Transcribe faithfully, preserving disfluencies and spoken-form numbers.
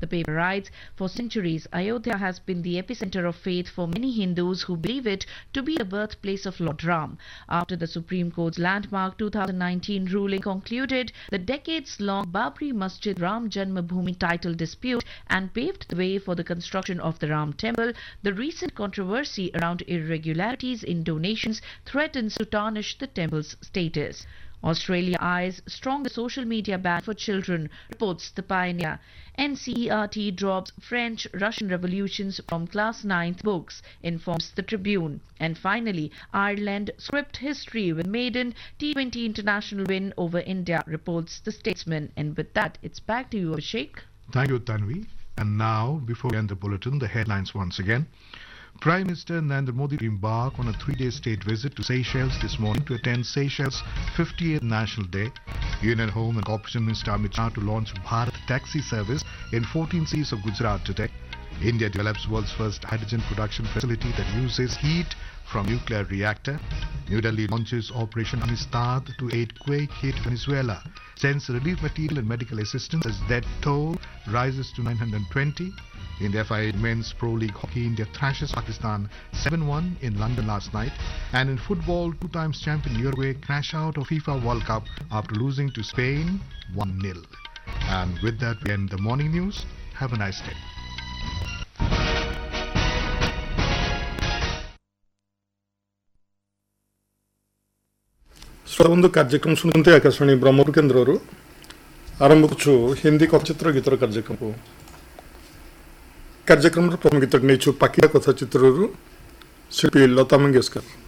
The paper writes, for centuries, Ayodhya has been the epicenter of faith for many Hindus who believe it to be the birthplace of Lord Ram. After the Supreme Court's landmark two thousand nineteen ruling concluded the decades-long Babri Masjid Ram Janmabhoomi title dispute and paved the way for the construction of the Ram Temple, the recent controversy around irregularities in donations threatens to tarnish the temple's status. Australia eyes stronger social media ban for children, reports The Pioneer. N C E R T drops French Russian revolutions from class ninth books, informs The Tribune. And finally, Ireland script history with maiden T twenty international win over India, reports The Statesman. And with that, it's back to you, Abhishek. Thank you, Tanvi. And now, before we end the bulletin, the headlines once again. Prime Minister Narendra Modi embarked on a three-day state visit to Seychelles this morning to attend Seychelles' fiftieth National Day. Union Home and Corporation Minister Amit Shah to launch Bharat Taxi service in fourteen cities of Gujarat today. India develops world's first hydrogen production facility that uses heat from nuclear reactor. New Delhi launches Operation Amistad to aid quake-hit Venezuela. Sends relief material and medical assistance as death toll rises to nine hundred twenty. In the F I Men's Pro League Hockey, India thrashes Pakistan seven one in London last night. And in football, two times champion Uruguay crash out of FIFA World Cup after losing to Spain one nil. And with that, we end the morning news. Have a nice day. श्रोताबंधु कार्यक्रम सुनते आकाशवाणी ब्रह्मपुर केन्द्र आरंभ करछु हिंदी कथाचित्र गीतर कार्यक्रम को कार्यक्रम प्रथम गीत नहीं पाकिया कथाचित्र शिल्पी लता मंगेशकर।